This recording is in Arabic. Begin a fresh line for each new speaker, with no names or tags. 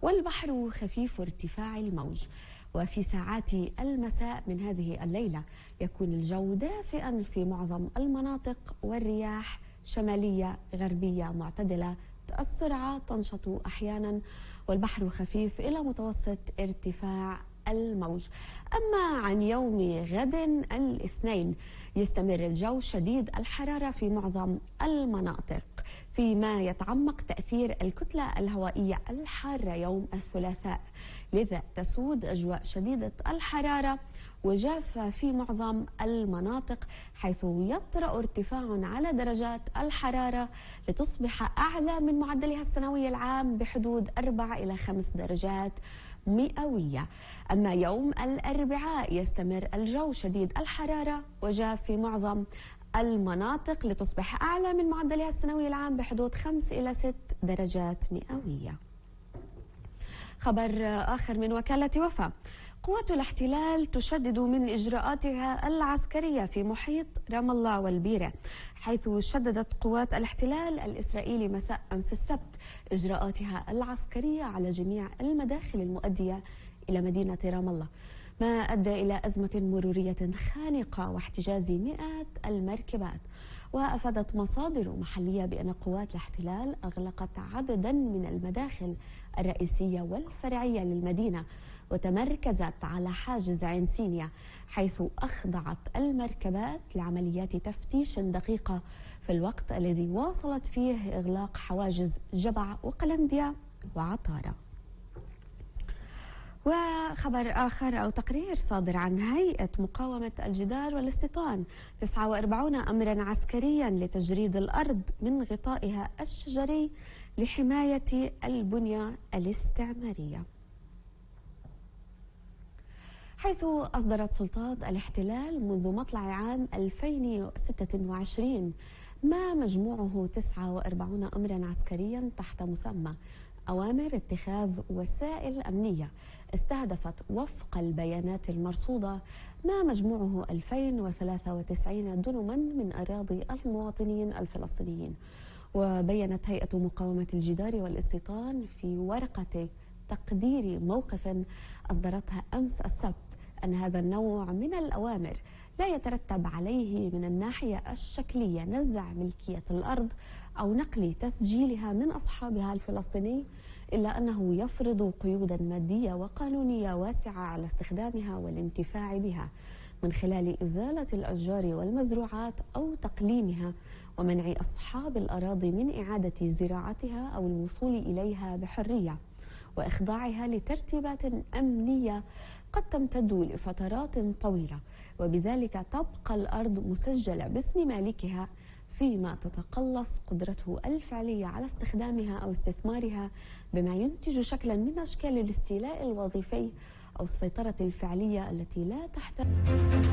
والبحر خفيف ارتفاع الموج. وفي ساعات المساء من هذه الليلة يكون الجو دافئا في معظم المناطق، والرياح شمالية غربية معتدلة السرعة تنشط أحيانا، والبحر خفيف إلى متوسط ارتفاع الموج. أما عن يوم غد الاثنين يستمر الجو شديد الحرارة في معظم المناطق، فيما يتعمق تأثير الكتلة الهوائية الحارة يوم الثلاثاء، لذا تسود أجواء شديدة الحرارة وجافة في معظم المناطق، حيث يطرأ ارتفاع على درجات الحرارة لتصبح أعلى من معدلها السنوي العام بحدود 4 إلى 5 درجات مئوية. أما يوم الأربعاء يستمر الجو شديد الحرارة وجاف في معظم المناطق لتصبح أعلى من معدلها السنوي العام بحدود 5 إلى 6 درجات مئوية. خبر آخر من وكالة وفاء: قوات الاحتلال تشدد من إجراءاتها العسكرية في محيط رام الله والبيرة، حيث شددت قوات الاحتلال الإسرائيلي مساء أمس السبت إجراءاتها العسكرية على جميع المداخل المؤدية إلى مدينة رام الله، ما أدى إلى أزمة مرورية خانقة واحتجاز مئات المركبات. وأفادت مصادر محلية بأن قوات الاحتلال أغلقت عددا من المداخل الرئيسية والفرعية للمدينة، وتمركزت على حاجز عين سينيا، حيث أخضعت المركبات لعمليات تفتيش دقيقة في الوقت الذي واصلت فيه إغلاق حواجز جبع وقلنديا وعطارة. وخبر آخر أو تقرير صادر عن هيئة مقاومة الجدار والاستيطان: 49 أمرا عسكريا لتجريد الأرض من غطائها الشجري لحماية البنية الاستعمارية. حيث أصدرت سلطات الاحتلال منذ مطلع عام 2026 ما مجموعه 49 أمرا عسكريا تحت مسمى أوامر اتخاذ وسائل أمنية استهدفت وفق البيانات المرصودة ما مجموعه 2093 دنما من أراضي المواطنين الفلسطينيين. وبينت هيئة مقاومة الجدار والاستيطان في ورقة تقدير موقف أصدرتها أمس السبت أن هذا النوع من الأوامر لا يترتب عليه من الناحية الشكلية نزع ملكية الأرض أو نقل تسجيلها من أصحابها الفلسطيني، إلا أنه يفرض قيودا مادية وقانونية واسعة على استخدامها والانتفاع بها من خلال إزالة الأشجار والمزروعات أو تقليمها، ومنع أصحاب الأراضي من إعادة زراعتها أو الوصول إليها بحرية، وإخضاعها لترتيبات أمنية قد تمتد لفترات طويلة، وبذلك تبقى الأرض مسجلة باسم مالكها، فيما تتقلص قدرته الفعلية على استخدامها أو استثمارها، بما ينتج شكلا من أشكال الاستيلاء الوظيفي أو السيطرة الفعلية التي لا تحتاج